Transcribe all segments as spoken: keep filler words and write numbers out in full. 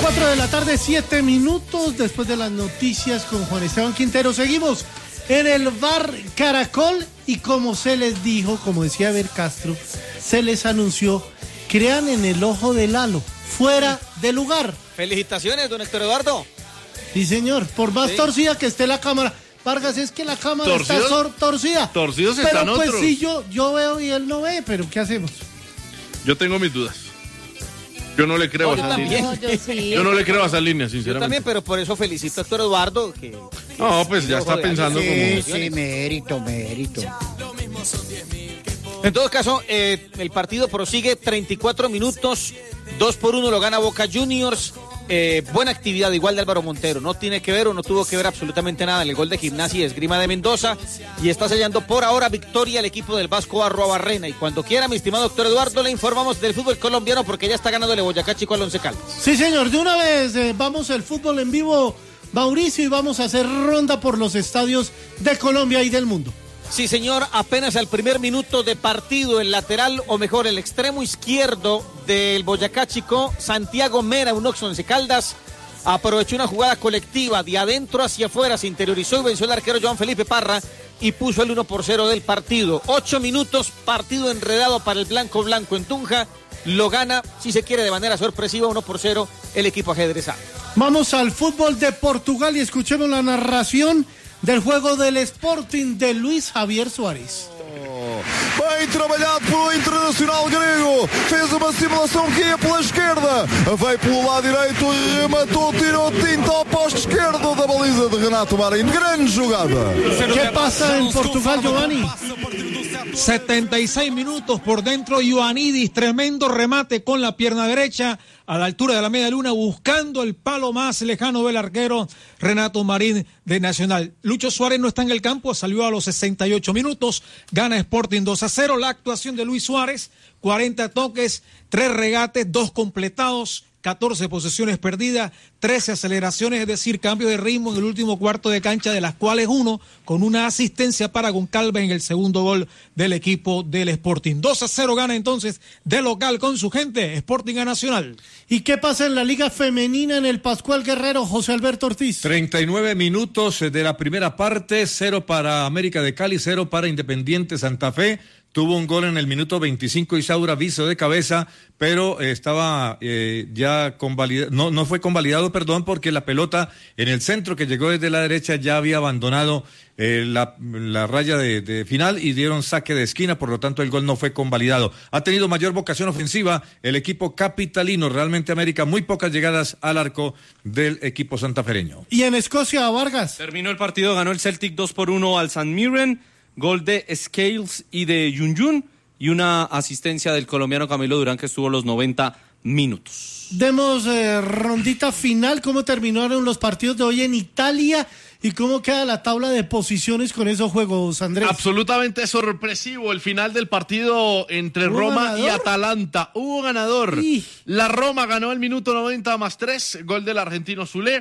cuatro de la tarde, siete minutos después de las noticias con Juan Esteban Quintero. Seguimos en el bar Caracol y como se les dijo, como decía Eber Castro, se les anunció, crean en el ojo de Lalo, fuera de lugar. Felicitaciones, don Héctor Eduardo. Sí, señor, por más sí. torcida que esté la cámara. Vargas, es que la cámara ¿Torcidos? está sor- torcida. Torcidos pero están pues otros. sí, yo, yo veo y él no ve, pero ¿qué hacemos? Yo tengo mis dudas. Yo no le creo no, a esas líneas. No, yo, sí. yo no le creo a esas líneas, sinceramente. Yo también, pero por eso felicito a Héctor Eduardo. Que, que no, pues ya está pensando sí, como... Sí, mérito, mérito. En todo caso, eh, el partido prosigue treinta y cuatro minutos, dos por uno lo gana Boca Juniors. Eh, buena actividad igual de Álvaro Montero, no tiene que ver o no tuvo que ver absolutamente nada en el gol de Gimnasia y Esgrima de Mendoza, y está sellando por ahora victoria el equipo del Vasco Arruabarrena. Y cuando quiera, mi estimado doctor Eduardo, le informamos del fútbol colombiano porque ya está ganando el Boyacá Chico al Once Caldas. Sí, señor, de una vez eh, vamos al fútbol en vivo, Mauricio, y vamos a hacer ronda por los estadios de Colombia y del mundo. Sí, señor, apenas al primer minuto de partido, el lateral, o mejor, el extremo izquierdo del Boyacá Chico, Santiago Mera, un Once Caldas, aprovechó una jugada colectiva de adentro hacia afuera, se interiorizó y venció el arquero Joan Felipe Parra y puso el uno por cero del partido. Ocho minutos, partido enredado para el Blanco Blanco en Tunja, lo gana, si se quiere, de manera sorpresiva, uno por cero el equipo ajedrezado. Vamos al fútbol de Portugal y escuchemos la narración del juego del Sporting de Luis Javier Suárez. Bem trabalhado pelo Internacional grego, fez uma simulação que ia pela esquerda, veio pelo lado direito, rematou, tirou tinta ao posto esquerdo da baliza de Renato Marinho. Grande jugada. ¿Qué pasa en Portugal, Giovanni? setenta y seis minutos por dentro, Ioannidis, tremendo remate con la pierna derecha a la altura de la media luna, buscando el palo más lejano del arquero Renato Marín de Nacional. Lucho Suárez no está en el campo, salió a los sesenta y ocho minutos, gana Sporting dos a cero. La actuación de Luis Suárez, cuarenta toques, tres regates, dos completados, catorce posesiones perdidas, trece aceleraciones, es decir, cambio de ritmo en el último cuarto de cancha, de las cuales uno con una asistencia para Goncalves en el segundo gol del equipo del Sporting. dos a cero gana entonces de local con su gente Sporting a Nacional. ¿Y qué pasa en la Liga Femenina en el Pascual Guerrero, José Alberto Ortiz? treinta y nueve minutos de la primera parte, cero para América de Cali, cero para Independiente Santa Fe. Tuvo un gol en el minuto veinticinco Isaura Viso de cabeza, pero eh, estaba eh, ya convalidado, no, no fue convalidado, perdón, porque la pelota en el centro que llegó desde la derecha ya había abandonado eh, la, la raya de, de final y dieron saque de esquina, por lo tanto el gol no fue convalidado. Ha tenido mayor vocación ofensiva el equipo capitalino, realmente América, muy pocas llegadas al arco del equipo santafereño. Y en Escocia, Vargas. Terminó el partido, ganó el Celtic dos por uno al San Mirren. Gol de Scales y de Yun Yun y una asistencia del colombiano Camilo Durán que estuvo los noventa minutos. Demos eh, rondita final, cómo terminaron los partidos de hoy en Italia y cómo queda la tabla de posiciones con esos juegos, Andrés. Absolutamente sorpresivo el final del partido entre Roma ganador? y Atalanta. Hubo ganador. Y... La Roma ganó el minuto noventa más tres, gol del argentino Zule.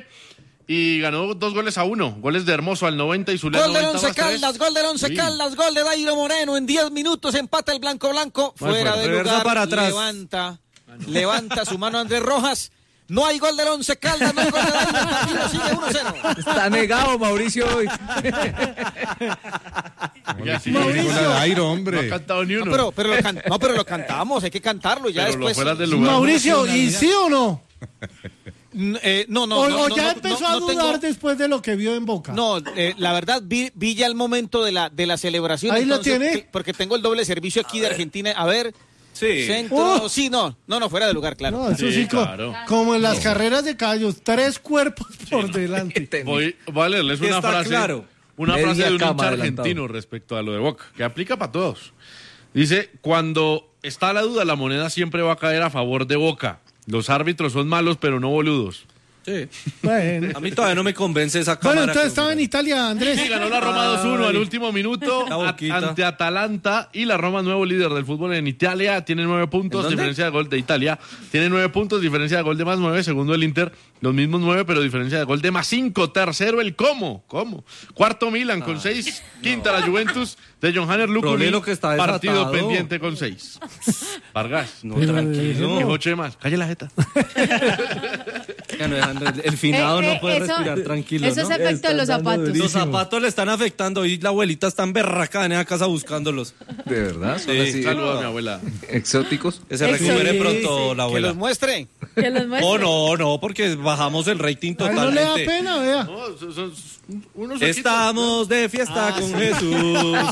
Y ganó dos goles a uno, goles de Hermoso al noventa y Zulé Gol del noventa Once Caldas, gol del Once sí. Caldas, gol de Dairo Moreno, en diez minutos empata el Blanco Blanco, bueno, fuera bueno, de lugar, para atrás. levanta, ah, no. levanta su mano Andrés Rojas, no hay gol del Once Caldas, no hay gol de Dairo, el partido sigue uno cero. Está negado Mauricio hoy. Mauricio, Dairo, hombre. No ha cantado ni uno. No, pero, pero, lo, can... no, pero lo cantamos, hay que cantarlo ya pero después. Lo del lugar. Mauricio, ¿y sí o no? Eh, no, no, o, no, o no, ya no, empezó no, a no dudar tengo... después de lo que vio en Boca. No, eh, la verdad vi, vi ya el momento de la de la celebración. Ahí entonces, lo tiene. que, porque tengo el doble servicio aquí a de ver. Argentina. A ver, sí, centro, oh. sí, no, no, no, fuera de lugar, claro. No, eso sí, sí claro. como en las no. carreras de caballos, tres cuerpos por sí, delante. Voy, voy a leerles una Está frase, claro. una Media frase de un hincha adelantado. argentino respecto a lo de Boca, que aplica para todos. Dice, cuando está la duda, la moneda siempre va a caer a favor de Boca. Los árbitros son malos, pero no boludos. Sí. Bueno. A mí todavía no me convence esa cámara. Bueno, entonces que... estaba en Italia, Andrés. Sí, ganó la Roma dos uno al último minuto a, ante Atalanta y la Roma, nuevo líder del fútbol en Italia, tiene nueve puntos, diferencia de gol de Italia, tiene nueve puntos, diferencia de gol de más nueve, segundo el Inter, los mismos nueve, pero diferencia de gol de más cinco, tercero el Como, ¿cómo? Cuarto Milan con seis, ah, quinta no. la Juventus de John Hanner Lucumí, partido pendiente con seis. Vargas, no, tranquilo. Dijo Chemas, calle la jeta. El finado Eh, eh, no puede eso- respirar tranquilo, Eso ¿no? es efecto de los zapatos. Los zapatos le están afectando y la abuelita está en berraca en esa casa buscándolos. ¿De verdad? ¿Son Sí. así Saludos a mi abuela. exóticos? Que se recupere Sí, pronto sí. la Que abuela. los muestre. Que los muestre. Oh, no, no, porque bajamos el rating A él no le da totalmente. pena, vea. No, son, son unos ojitos. Estamos de fiesta con Jesús.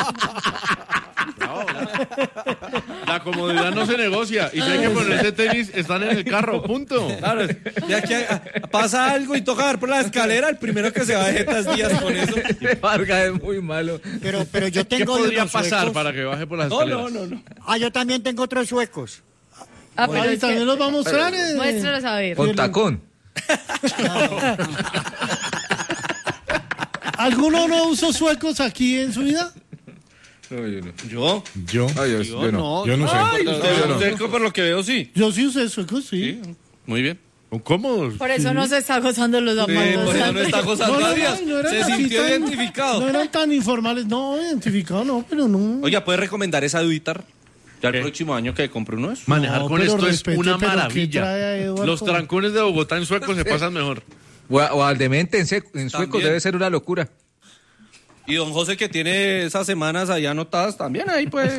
La comodidad no se negocia. Y si hay que ponerse tenis, están en el carro, punto. Claro, ya que ah, pasa algo y toca dar por la escalera, el primero que se va de jetas días con eso. Vargas es muy malo. Pero, pero yo ¿Qué tengo podría unos pasar suecos. para que baje por las No, escaleras? no, no, no. Ah, yo también tengo otros suecos. Ah, pero Ahí es también que- los va a mostrar. eh. Muéstralos a ver. Con tacón. ¿Alguno no usó suecos aquí en su vida? No, yo no. ¿Yo? Yo, Ay, Dios, yo no. yo no sé. Ay, usted, yo no. usted, por lo que veo, sí. Yo sí usé suecos, sí. Muy bien. Son cómodos. Por eso no se está gozando los Sí, zapatos. por eso no está gozando No, a no, días. no, no eran Se así sintió tan- identificado. No eran tan informales. No, identificado no, pero no. Oiga, ¿puede recomendar esa Duitar? Ya el próximo año que compre uno es. Manejar No, con pero esto respete, es una pero ¿qué maravilla. trae a Eduardo? Los trancones de Bogotá en suecos se pasan mejor. O, a- o al demente en, sec- en sueco También. debe ser una locura. Y don José, que tiene esas semanas ahí anotadas también, ahí pues.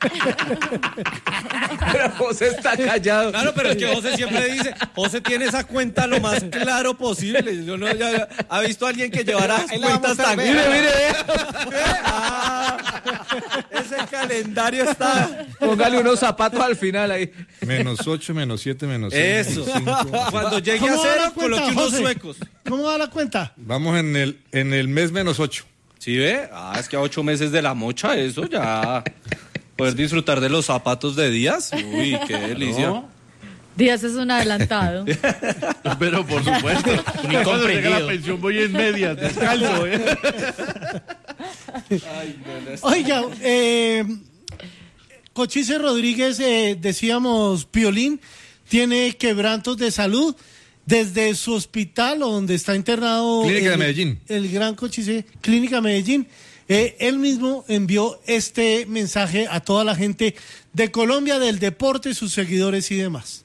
Pero José está callado. Claro, pero es que José siempre dice, José tiene esa cuenta lo más claro posible. Yo no, ya, ¿ha visto a alguien que llevara Ahí la va a cuentas mostrar, tan vea. mire, mire, Ah, ese calendario está. Póngale unos zapatos al final ahí. Menos ocho, menos siete, menos seis. Eso. menos cinco. Cuando llegue a ¿Cómo va la cero, cuenta, coloque unos José? suecos. ¿Cómo va la cuenta? Vamos en el, en el mes menos ocho. ¿Sí ve? Ah, es que a ocho meses de la mocha, eso ya. Poder disfrutar de los zapatos de Díaz. Uy, qué delicia. No, Díaz es un adelantado. pero por supuesto. Ni cuando llega la pensión voy en medias, descalzo. ¿eh? Oiga, eh, Cochise Rodríguez, eh, decíamos, Piolín, tiene quebrantos de salud desde su hospital o donde está internado. Clínica de el- Medellín. El gran Cochise, Clínica Medellín. Eh, él mismo envió este mensaje a toda la gente de Colombia, del deporte, sus seguidores y demás.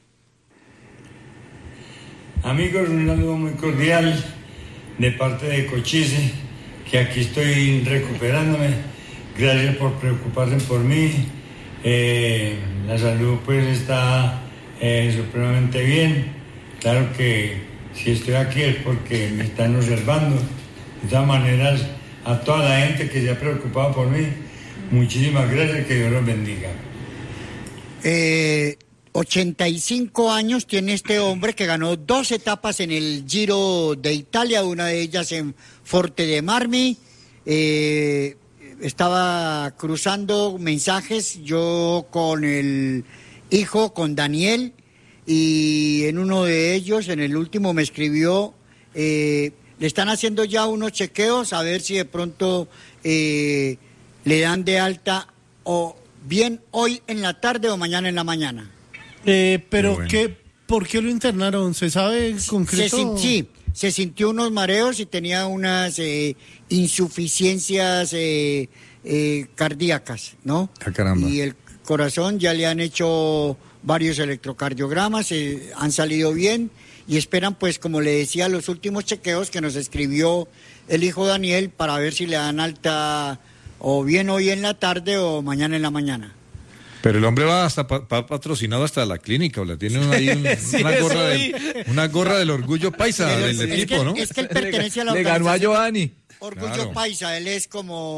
Amigos, un saludo muy cordial de parte de Cochise, que aquí estoy recuperándome. Gracias por preocuparse por mí. Eh, la salud pues está eh, supremamente bien. Claro que si estoy aquí es porque me están observando. De todas maneras, a toda la gente que se ha preocupado por mí, muchísimas gracias, que Dios los bendiga. Eh, ochenta y cinco años tiene este hombre que ganó dos etapas en el Giro de Italia, una de ellas en Forte de Marmi. Eh, estaba cruzando mensajes yo con el hijo, con Daniel, y en uno de ellos, en el último, me escribió, eh, le están haciendo ya unos chequeos a ver si de pronto eh, le dan de alta o bien hoy en la tarde o mañana en la mañana. Eh, pero, Qué bueno. ¿qué, ¿por qué lo internaron? ¿Se sabe en Se, concreto? sin- sí, se sintió unos mareos y tenía unas eh, insuficiencias eh, eh, cardíacas, ¿no? Ah, caramba. Y el corazón ya le han hecho varios electrocardiogramas, eh, han salido bien y esperan, pues, como le decía, los últimos chequeos que nos escribió el hijo Daniel para ver si le dan alta o bien hoy en la tarde o mañana en la mañana. Pero el hombre va hasta pa- va patrocinado hasta la clínica, o le tiene una, ahí un- Sí, una, eso gorra vi. del, una gorra del orgullo paisa Pero del es, equipo, que, ¿no? es que él pertenece a la Le ganó a organización Giovanni. Orgullo Claro. Paisa, él es como